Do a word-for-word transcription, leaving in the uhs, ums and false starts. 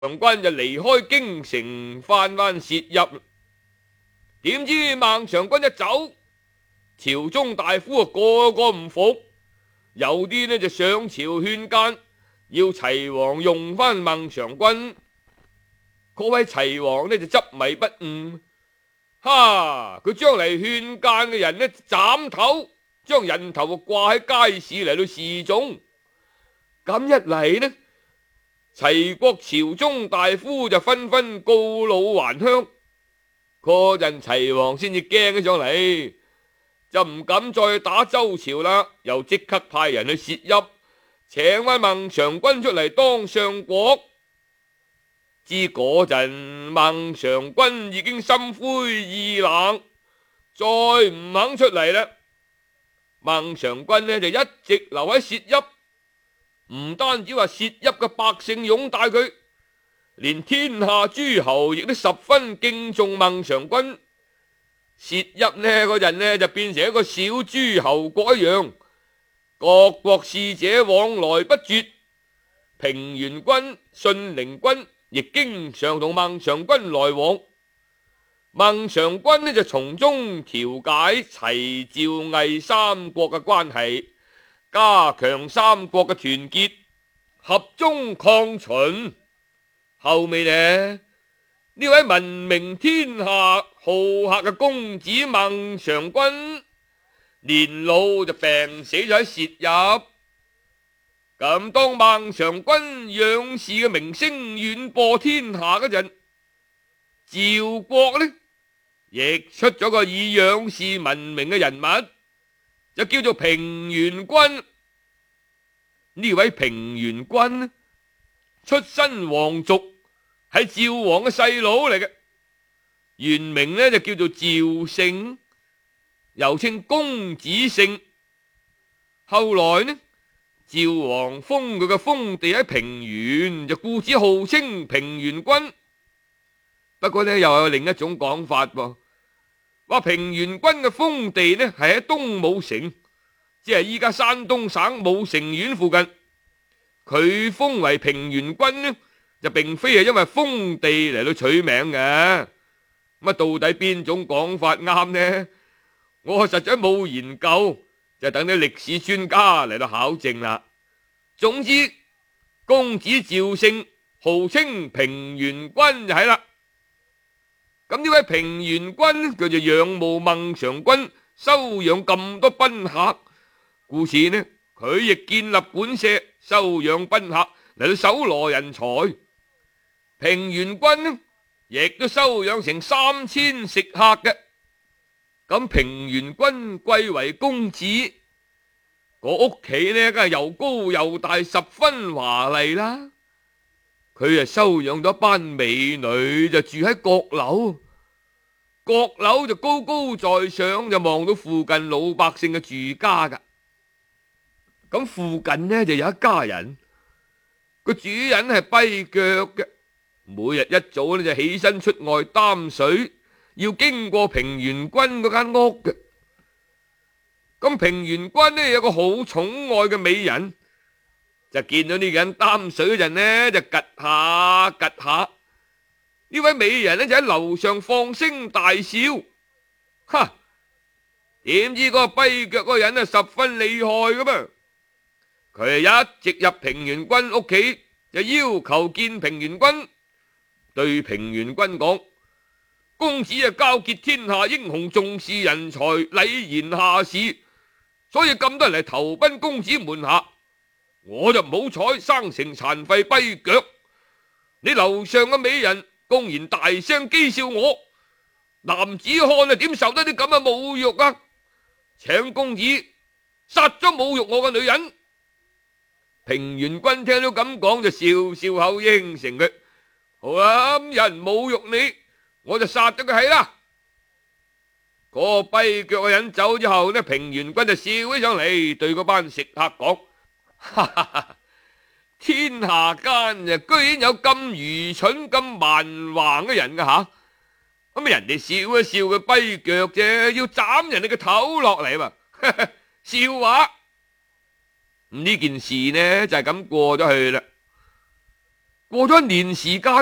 軍就離開京城，翻翻薛邑。點知孟嘗君一走，朝中大夫啊個個唔服，有啲呢就上朝勸諫，要齊王用翻孟嘗君。嗰位齊王呢就執迷不悟，哈！佢將嚟勸諫嘅人呢斬頭，將人頭掛喺街市嚟到示眾。咁一嚟呢，齊國朝中大夫就紛紛告老還鄉。嗰陣齊王先至驚咗上嚟，就唔敢再打周朝啦，又即刻派人去薛邑，請翻孟嘗君出嚟當相國。知嗰陣孟嘗君已經心灰意冷，再唔肯出嚟啦。孟嘗君呢就一直留喺薛邑，唔單止話薛邑嘅百姓擁戴佢，連天下諸侯亦都十分敬重孟嘗君。薛邑呢嗰陣呢就變成一個小諸侯國一樣，各國使者往來不絕。平原君、信陵君亦經常同孟嘗君來往。孟嘗君呢就從中調解齊趙魏三國嘅關係，加強三國嘅團結，合縱抗秦。後尾呢，呢位聞名天下好客嘅公子孟嘗君年老就病死咗喺薛邑。咁當孟嘗君養士嘅名聲遠播天下嗰陣，趙國呢亦出咗個以養士聞名嘅人物，就叫做平原君。呢位平原君出身皇族，係趙王嘅細佬嚟嘅，原名呢就叫做趙勝，又稱公子勝。後來呢，趙王封佢嘅封地喺平原，就故此號稱平原君。不過呢，又有另一種講法噃，話平原君嘅封地呢係喺東武城，即係依家山東省武城縣附近。佢封為平原君呢，就並非係因為封地嚟到取名嘅。乜到底邊種講法啱呢？我實在冇研究，就等啲歷史專家嚟到考證啦。總之，公子趙勝號稱平原君就係啦。咁呢位平原君佢就仰慕孟嘗君收養咁多賓客，故此呢，佢亦建立館舍收養賓客嚟到搜羅人才。平原君呢亦都收養成三千食客嘅。咁平原君貴為公子，個屋企呢梗係又高又大，十分華麗啦。佢啊收養咗班美女，就住喺閣樓，閣樓就高高在上，就望到附近老百姓嘅住家噶。咁附近呢就有一家人，個主人係跛腳嘅，每日一早呢就起身出外擔水，要經過平原君嗰間屋嘅。咁平原君呢有個好寵愛嘅美人，就見到呢個人擔水嗰陣呢就趷下趷下，呢位美人呢就喺樓上放聲大笑。哈！點知嗰個跛腳嗰個人啊十分厲害噶嘛，佢係一直入平原君屋企，就要求見平原君，對平原君講：公子啊交結天下英雄，重視人才，禮賢下士，所以咁多人嚟投奔公子門下，我就唔好彩生成殘廢跛腳。你樓上嘅美人公然大聲譏笑我，男子漢啊點受得啲咁嘅侮辱啊？請公子殺咗侮辱我嘅女人。平原君聽到咁講，就笑笑口應承佢：好啊，有人侮辱你，我就殺咗佢係啦。嗰個跛腳嘅人走之後呢，平原君就笑起上嚟，對嗰班食客講：哈哈哈，天下間就居然有咁愚蠢、咁蠻橫嘅人噶吓。咁啊，人哋笑一笑佢跛腳啫，要斬人哋嘅頭落嚟嘛，笑話。咁呢件事呢就係咁過咗去啦。 過咗一年時間。